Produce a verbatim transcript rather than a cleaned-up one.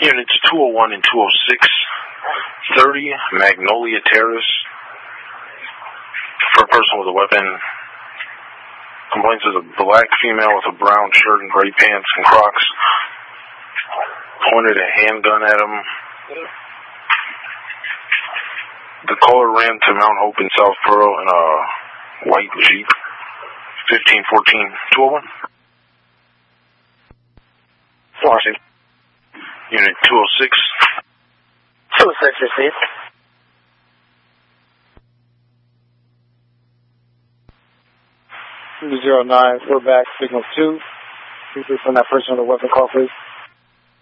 Units two oh one and two oh six, thirty Magnolia Terrace. For a person with a weapon. Complaints of a black female with a brown shirt and gray pants and Crocs. Pointed a handgun at him. The caller ran to Mount Hope in South Pearl in a white Jeep. fifteen fourteen two oh one. Washington. Unit two oh six. two oh six received. zero nine, we're back, signal two. Please from that person on the weapon call, please.